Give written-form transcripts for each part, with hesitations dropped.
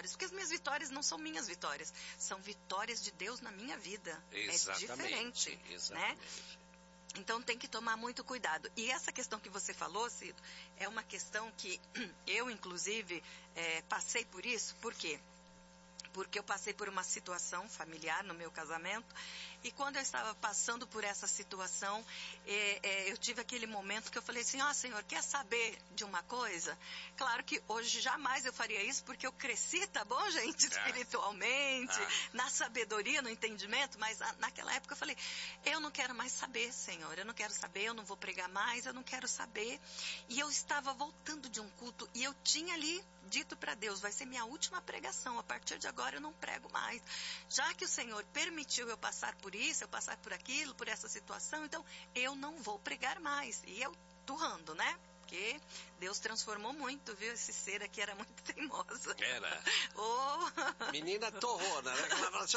vitórias, porque as minhas vitórias não são minhas vitórias, são vitórias de Deus na minha vida. Exatamente, é diferente, exatamente. né? Então tem que tomar muito cuidado. E essa questão que você falou, Cido, é uma questão que eu, inclusive, passei por isso. Por quê? Porque eu passei por uma situação familiar no meu casamento, e quando eu estava passando por essa situação, eu tive aquele momento que eu falei assim, Senhor, quer saber de uma coisa? Claro que hoje jamais eu faria isso, porque eu cresci, tá bom, gente? Espiritualmente, na sabedoria, no entendimento, mas naquela época eu falei, eu não quero mais saber, Senhor, eu não quero saber, eu não vou pregar mais, eu não quero saber. E eu estava voltando de um culto, e eu tinha ali dito para Deus, vai ser minha última pregação, a partir de agora eu não prego mais. Já que o Senhor permitiu eu passar por isso, eu passar por aquilo, por essa situação, então eu não vou pregar mais. E eu turrando, né? Porque Deus transformou muito, viu? Esse ser aqui era muito teimoso. Era. Menina torrona, né?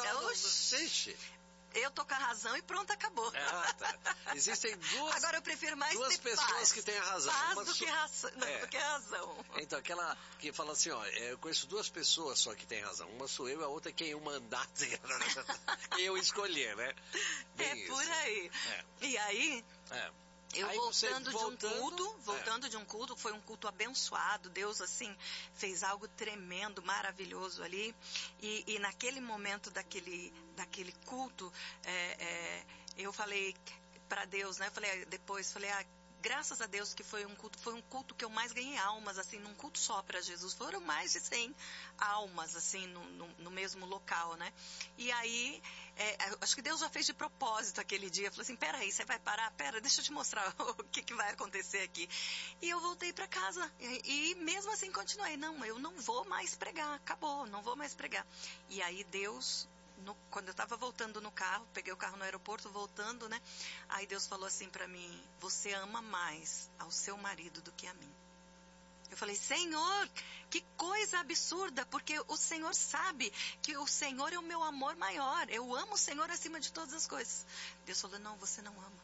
Eu tô com a razão e pronto, acabou. Tá. Existem Agora eu prefiro mais duas pessoas paz. que têm a razão. Paz do que razão. Então, aquela que fala assim, eu conheço duas pessoas só que têm razão. Uma sou eu e a outra é quem eu mandar, quem eu escolher, né? Bem por aí. E aí... Eu voltando de um culto, foi um culto abençoado, Deus assim fez algo tremendo, maravilhoso ali, e naquele momento daquele culto, eu falei para Deus, né, falei, graças a Deus que foi um culto que eu mais ganhei almas, assim, num culto só para Jesus. Foram mais de 100 almas, assim, no mesmo local, né? E aí, acho que Deus já fez de propósito aquele dia. Falou assim, peraí, você vai parar? Pera, deixa eu te mostrar o que vai acontecer aqui. E eu voltei para casa. E mesmo assim continuei. Não, eu não vou mais pregar. Acabou, não vou mais pregar. E aí Deus... quando eu estava voltando no carro, peguei o carro no aeroporto, voltando, né? Aí Deus falou assim para mim, você ama mais ao seu marido do que a mim. Eu falei, Senhor, que coisa absurda, porque o Senhor sabe que o Senhor é o meu amor maior. Eu amo o Senhor acima de todas as coisas. Deus falou, não, você não ama.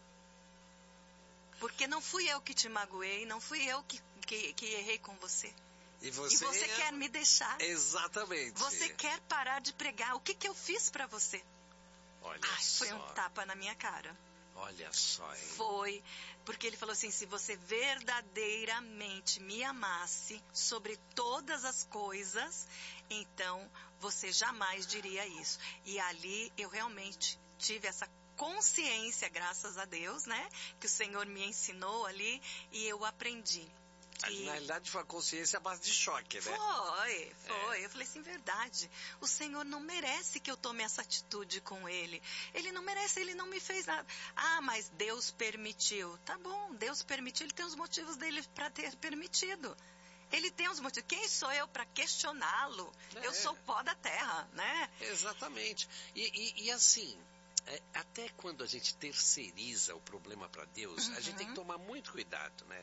Porque não fui eu que te magoei, não fui eu que errei com você. E você quer me deixar. Exatamente. Você quer parar de pregar. O que eu fiz pra você? Olha só. Foi um tapa na minha cara. Olha só, hein? Foi. Porque ele falou assim, se você verdadeiramente me amasse sobre todas as coisas, então você jamais diria isso. E ali eu realmente tive essa consciência, graças a Deus, né? Que o Senhor me ensinou ali e eu aprendi. Na realidade foi a consciência à base de choque, né? Foi. Eu falei assim, verdade. O Senhor não merece que eu tome essa atitude com Ele. Ele não merece, Ele não me fez nada. Mas Deus permitiu. Tá bom, Deus permitiu, Ele tem os motivos dele para ter permitido. Ele tem os motivos. Quem sou eu para questioná-lo? Eu sou pó da terra, né? Exatamente. E assim... até quando a gente terceiriza o problema para Deus, a gente tem que tomar muito cuidado, né?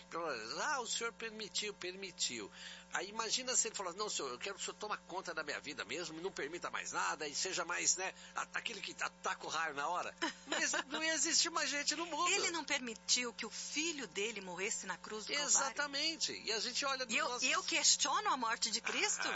O Senhor permitiu. Aí imagina se ele falar, não, Senhor, eu quero que o Senhor tome conta da minha vida mesmo, não permita mais nada, e seja mais, né, aquele que ataca o raio na hora. Mas não existe mais gente no mundo. Ele não permitiu que o filho dele morresse na cruz do Calvário. Exatamente. E a gente olha... E eu questiono a morte de Cristo?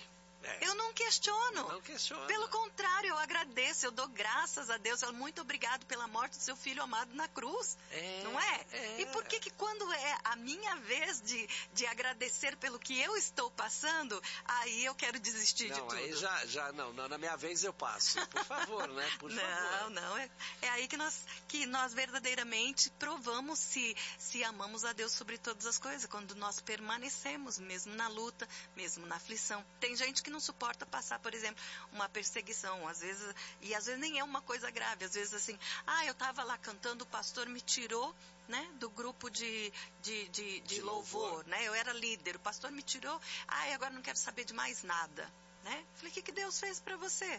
Eu não questiono. Não questiona. Pelo contrário, eu agradeço, eu dou graças a Deus. Muito obrigado pela morte do seu filho amado na cruz. Não é? E por que quando é a minha vez de agradecer pelo que eu estou passando, aí eu quero desistir de tudo? Aí não, na minha vez eu passo. Por favor, né? Por favor. Não. É aí que nós verdadeiramente provamos se amamos a Deus sobre todas as coisas. Quando nós permanecemos, mesmo na luta, mesmo na aflição. Tem gente que não suporta passar, por exemplo, uma perseguição, às vezes nem é uma coisa grave, às vezes assim, eu estava lá cantando, o pastor me tirou, né, do grupo de louvor, né, eu era líder, o pastor me tirou, agora não quero saber de mais nada, né, falei, o que Deus fez para você?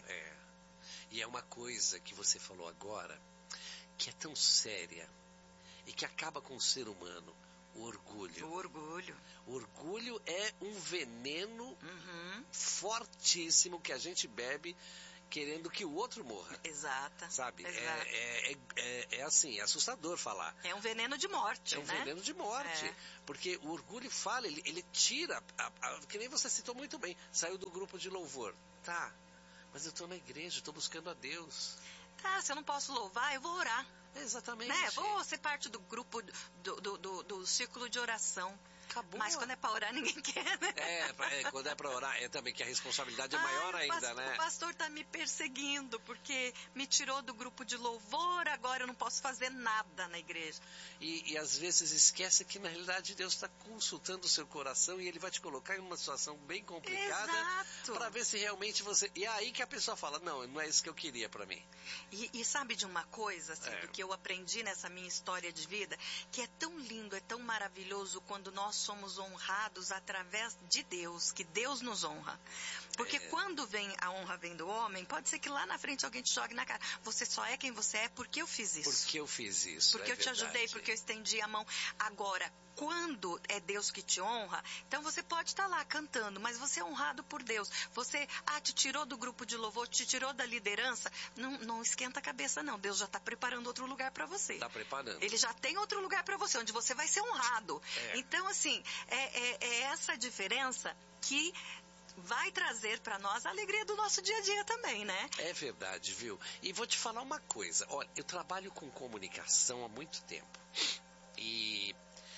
E é uma coisa que você falou agora, que é tão séria, e que acaba com o ser humano, o orgulho. O orgulho é um veneno fortíssimo que a gente bebe querendo que o outro morra. Exata. Sabe? Exato. É assim, é assustador falar. É um veneno de morte, É um veneno de morte. É. Porque o orgulho fala, ele tira, que nem você citou muito bem, saiu do grupo de louvor. Tá, mas eu estou na igreja, estou buscando a Deus. Tá, se eu não posso louvar, eu vou orar. Exatamente. Né? Vou ser parte do grupo, do círculo de oração. Acabou. Mas quando é para orar, ninguém quer, né? Quando é para orar, é também que a responsabilidade é maior ainda, né? O pastor está me perseguindo, porque me tirou do grupo de louvor, agora eu não posso fazer nada na igreja. E às vezes esquece que na realidade Deus está consultando o seu coração e Ele vai te colocar em uma situação bem complicada para ver se realmente você... E é aí que a pessoa fala, não é isso que eu queria para mim. E sabe de uma coisa, assim, do que eu aprendi nessa minha história de vida, que é tão lindo, é tão maravilhoso quando nós somos honrados através de Deus, que Deus nos honra. Porque quando a honra vem do homem, pode ser que lá na frente alguém te jogue na cara. Você só é quem você é porque eu fiz isso. Porque eu fiz isso, porque eu te ajudei, porque eu estendi a mão. Agora, quando é Deus que te honra, então você pode estar lá cantando, mas você é honrado por Deus. Você, te tirou do grupo de louvor, te tirou da liderança. Não esquenta a cabeça, não. Deus já está preparando outro lugar para você. Está preparando. Ele já tem outro lugar para você, onde você vai ser honrado. Então, assim, é essa diferença que vai trazer para nós a alegria do nosso dia a dia também, né? É verdade, viu? E vou te falar uma coisa. Olha, eu trabalho com comunicação há muito tempo. E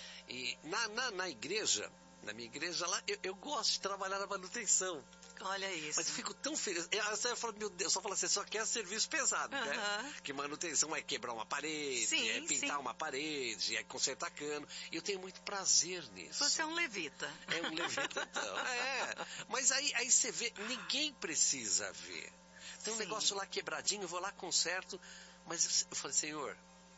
na igreja, na minha igreja lá, eu gosto de trabalhar na manutenção. Olha isso. Mas eu fico tão feliz. Você fala, meu Deus, só fala assim, só quer serviço pesado, né? Que manutenção é quebrar uma parede, é pintar uma parede, é consertar cano. E eu tenho muito prazer nisso. Você é um levita. É um levita, então. Mas aí você vê, ninguém precisa ver. Tem um negócio lá quebradinho, eu vou lá, conserto. Mas eu falei, Senhor,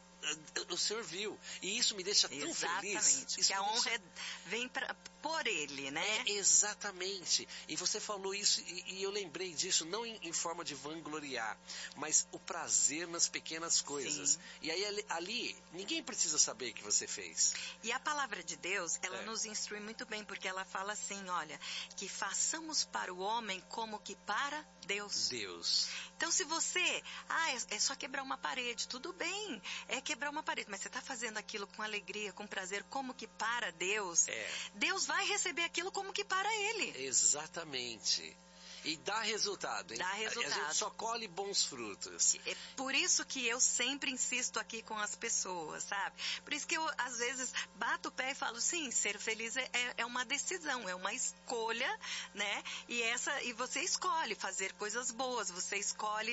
o Senhor viu. E isso me deixa tão feliz. Exatamente. Que a honra vem por Ele, né? Exatamente. E você falou isso e eu lembrei disso, não em forma de vangloriar, mas o prazer nas pequenas coisas. E aí ali, ninguém precisa saber que você fez. E a palavra de Deus, ela nos instrui muito bem, porque ela fala assim, olha, que façamos para o homem como que para Deus. Então, se você, é só quebrar uma parede, tudo bem, quebrar uma parede, mas você está fazendo aquilo com alegria, com prazer, como que para Deus, Deus vai receber aquilo como que para Ele. Exatamente. E dá resultado, hein? Dá resultado. A gente só colhe bons frutos. É por isso que eu sempre insisto aqui com as pessoas, sabe? Por isso que eu, às vezes, bato o pé e falo, sim, ser feliz é uma decisão, é uma escolha, né? E você escolhe fazer coisas boas, você escolhe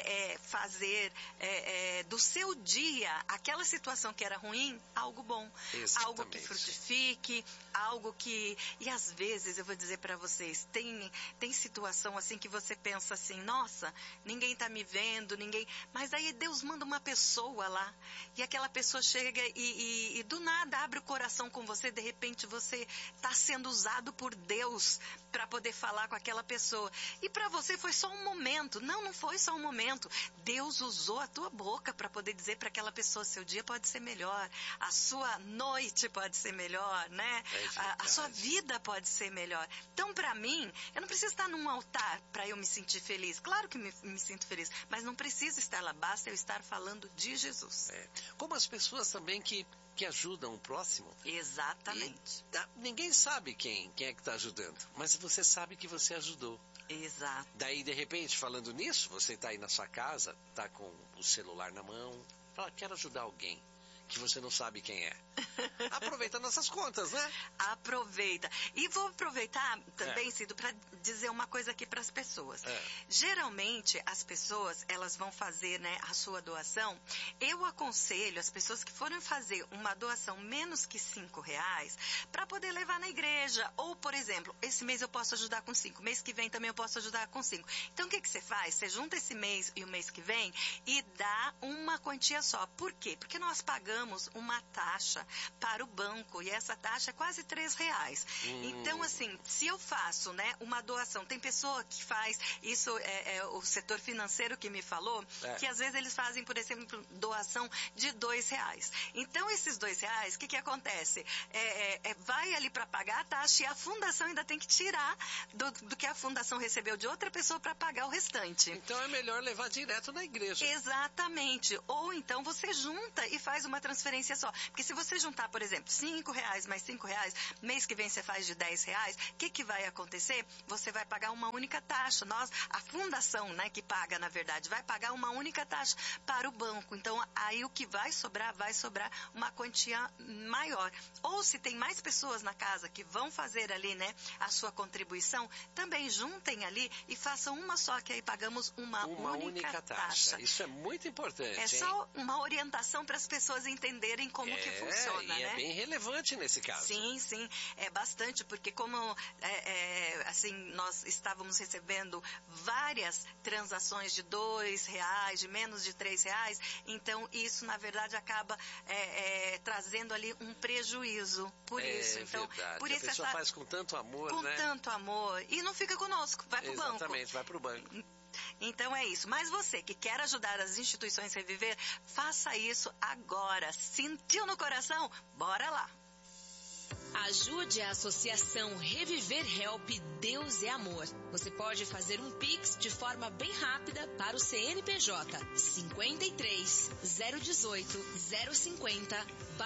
fazer do seu dia, aquela situação que era ruim, algo bom. Exatamente. Algo que frutifique, algo que... E às vezes, eu vou dizer para vocês, tem situação assim que você pensa assim, nossa, ninguém tá me vendo, mas aí Deus manda uma pessoa lá, e aquela pessoa chega e do nada abre o coração com você, de repente você tá sendo usado por Deus para poder falar com aquela pessoa, e para você foi só um momento. Não foi só um momento. Deus usou a tua boca para poder dizer para aquela pessoa, seu dia pode ser melhor, a sua noite pode ser melhor, né? A sua vida pode ser melhor. Então, para mim, eu não preciso estar num altar para eu me sentir feliz. Claro que me sinto feliz, mas não preciso estar lá, basta eu estar falando de Jesus. Como as pessoas também que ajudam o próximo. Exatamente. Ninguém sabe quem é que está ajudando, mas você sabe que você ajudou. Exato. Daí, de repente, falando nisso, você está aí na sua casa, está com o celular na mão, fala, quero ajudar alguém que você não sabe quem é. Aproveita nossas contas, né? Aproveita. E vou aproveitar também, Cido, para dizer uma coisa aqui para as pessoas. Geralmente, as pessoas, elas vão fazer, né, a sua doação. Eu aconselho as pessoas que forem fazer uma doação menos que R$5 para poder levar na igreja. Ou, por exemplo, esse mês eu posso ajudar com 5, mês que vem também eu posso ajudar com 5. Então, o que você faz? Você junta esse mês e o mês que vem e dá uma quantia só. Por quê? Porque nós pagamos pagamos uma taxa para o banco, e essa taxa é quase R$3. Então, assim, se eu faço, né, uma doação, tem pessoa que faz, isso é o setor financeiro que me falou, que às vezes eles fazem, por exemplo, doação de R$2. Então, esses R$2, o que acontece? Vai ali para pagar a taxa, e a fundação ainda tem que tirar do que a fundação recebeu de outra pessoa para pagar o restante. Então é melhor levar direto na igreja. Exatamente. Ou então você junta e faz uma transferência só. Porque se você juntar, por exemplo, R$5 mais R$5, mês que vem você faz de R$10, o que vai acontecer? Você vai pagar uma única taxa. A fundação, né, que paga, na verdade, vai pagar uma única taxa para o banco. Então, aí o que vai sobrar uma quantia maior. Ou se tem mais pessoas na casa que vão fazer ali, né, a sua contribuição, também juntem ali e façam uma só, que aí pagamos uma única taxa. Isso é muito importante. É só uma orientação para as pessoas entenderem como que funciona, né? É bem relevante nesse caso. Sim, é bastante, porque como assim, nós estávamos recebendo várias transações de R$2, de menos de R$3, então isso, na verdade, acaba trazendo ali um prejuízo. Por isso, então, verdade. por isso a pessoa faz com tanto amor, né? Com tanto amor. E não fica conosco, vai para o banco. Exatamente, vai para o banco. Então é isso. Mas você que quer ajudar as instituições a reviver, faça isso agora. Sentiu no coração? Bora lá. Ajude a Associação Reviver Help Deus é Amor. Você pode fazer um Pix de forma bem rápida para o CNPJ 53 018 050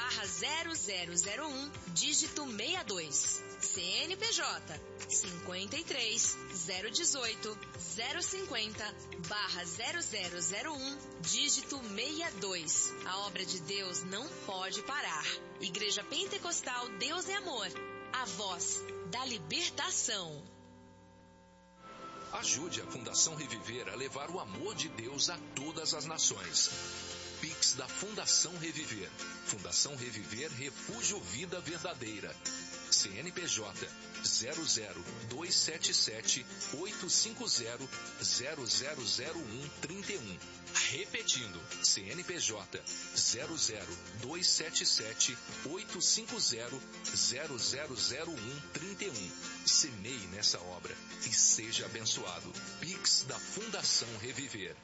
/0001 dígito 62. CNPJ 53 018 050 /0001 dígito 62. A obra de Deus não pode parar. Igreja Pentecostal Deus é Amor, a voz da libertação. Ajude a Fundação Reviver a levar o amor de Deus a todas as nações. Pix da Fundação Reviver. Fundação Reviver Refúgio Vida Verdadeira. CNPJ 00277 850 0001 31. Repetindo, CNPJ 00277 850 0001 31. Semeie nessa obra e seja abençoado. Pix da Fundação Reviver.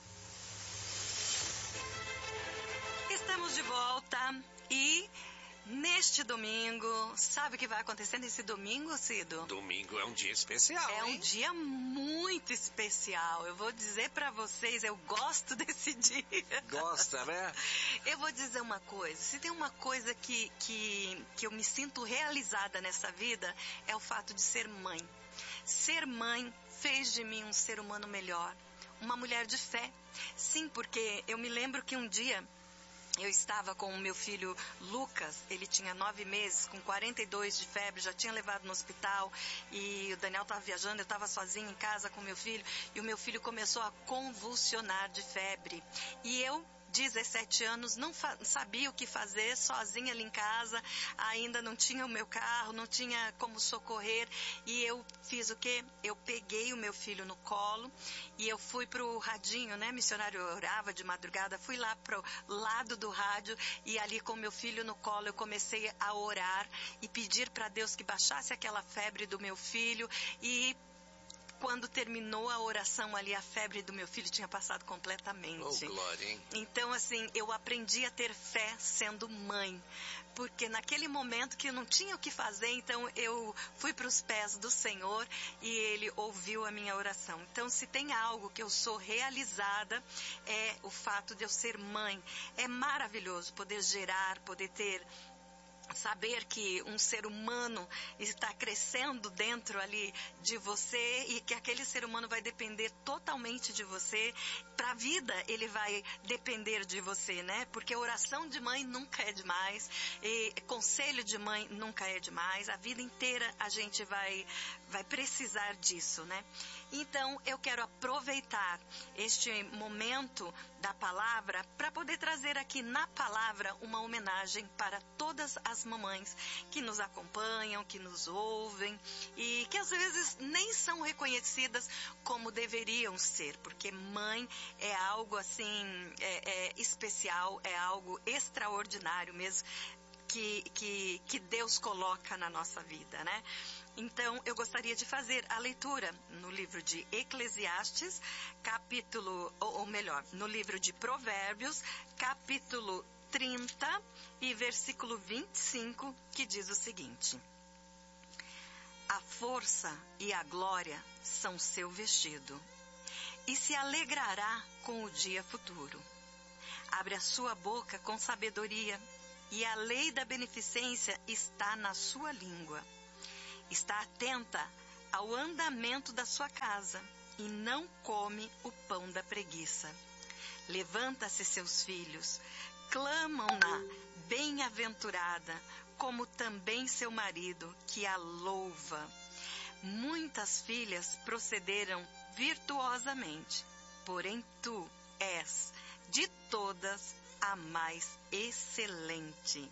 Estamos de volta e neste domingo, sabe o que vai acontecer nesse domingo, Cido? Domingo é um dia especial, É um dia muito especial. Eu vou dizer pra vocês, eu gosto desse dia. Gosta, né? Eu vou dizer uma coisa, se tem uma coisa que eu me sinto realizada nessa vida, é o fato de ser mãe. Ser mãe fez de mim um ser humano melhor, uma mulher de fé. Sim, porque eu me lembro que um dia eu estava com o meu filho Lucas, ele tinha 9 meses, com 42 de febre, já tinha levado no hospital, e o Daniel estava viajando, eu estava sozinha em casa com o meu filho, e o meu filho começou a convulsionar de febre. E eu, 17 anos, não sabia o que fazer, sozinha ali em casa, ainda não tinha o meu carro, não tinha como socorrer, e eu fiz o quê? Eu peguei o meu filho no colo e eu fui pro radinho, né? Missionário orava de madrugada, fui lá pro lado do rádio e ali com meu filho no colo eu comecei a orar e pedir para Deus que baixasse aquela febre do meu filho. E quando terminou a oração ali, a febre do meu filho tinha passado completamente. Oh, glória, hein? Então, assim, eu aprendi a ter fé sendo mãe. Porque naquele momento que eu não tinha o que fazer, então eu fui para os pés do Senhor e Ele ouviu a minha oração. Então, se tem algo que eu sou realizada, é o fato de eu ser mãe. É maravilhoso poder gerar, poder ter... saber que um ser humano está crescendo dentro ali de você e que aquele ser humano vai depender totalmente de você. Para a vida ele vai depender de você, né? Porque oração de mãe nunca é demais, e conselho de mãe nunca é demais. A vida inteira a gente vai precisar disso, né? Então, eu quero aproveitar este momento da palavra para poder trazer aqui na palavra uma homenagem para todas as as mamães que nos acompanham, que nos ouvem e que às vezes nem são reconhecidas como deveriam ser, porque mãe é algo assim, especial, é algo extraordinário mesmo, que Deus coloca na nossa vida, né? Então, eu gostaria de fazer a leitura no livro de Eclesiastes, no livro de Provérbios, capítulo 30 e versículo 25, que diz o seguinte: a força e a glória são seu vestido, e se alegrará com o dia futuro. Abre a sua boca com sabedoria, e a lei da beneficência está na sua língua. Está atenta ao andamento da sua casa e não come o pão da preguiça. Levanta-se seus filhos, clamam-na bem-aventurada, como também seu marido, que a louva. Muitas filhas procederam virtuosamente, porém tu és, de todas, a mais excelente.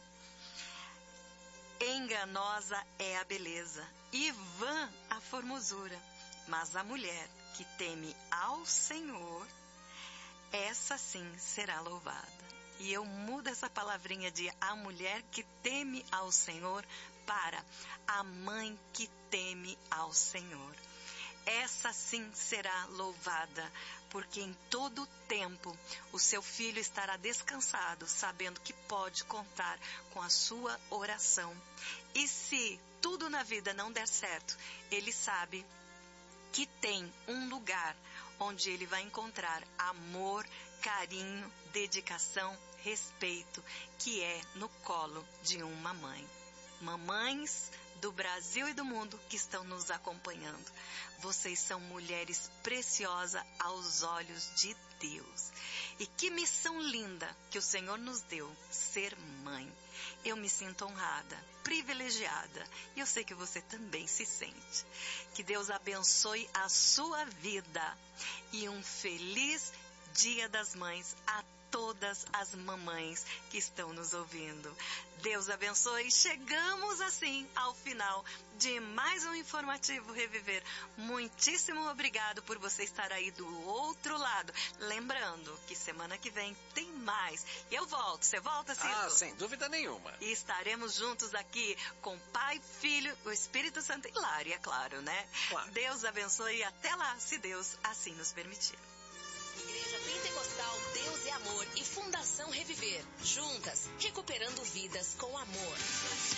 Enganosa é a beleza e vã a formosura, mas a mulher que teme ao Senhor, essa sim será louvada. E eu mudo essa palavrinha de a mulher que teme ao Senhor para a mãe que teme ao Senhor. Essa sim será louvada, porque em todo tempo o seu filho estará descansado, sabendo que pode contar com a sua oração. E se tudo na vida não der certo, ele sabe que tem um lugar onde ele vai encontrar amor, carinho, dedicação, respeito, que é no colo de uma mãe. Mamães do Brasil e do mundo que estão nos acompanhando, vocês são mulheres preciosas aos olhos de Deus. E que missão linda que o Senhor nos deu, ser mãe. Eu me sinto honrada, privilegiada, e eu sei que você também se sente. Que Deus abençoe a sua vida e um feliz Dia das Mães a todas as mamães que estão nos ouvindo. Deus abençoe. Chegamos assim ao final de mais um Informativo Reviver. Muitíssimo obrigado por você estar aí do outro lado. Lembrando que semana que vem tem mais. E eu volto. Você volta, Cito? Ah, sem dúvida nenhuma. E estaremos juntos aqui com Pai, Filho, o Espírito Santo e Lária, claro, né? Claro. Deus abençoe e até lá, se Deus assim nos permitir. Igreja Pentecostal Deus é Amor e Fundação Reviver. Juntas, recuperando vidas com amor.